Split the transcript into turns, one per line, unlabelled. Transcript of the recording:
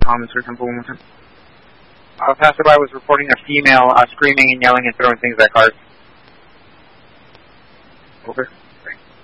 Mr. Temple, one more time. A passerby was reporting a female screaming and yelling and throwing things at cars. Over.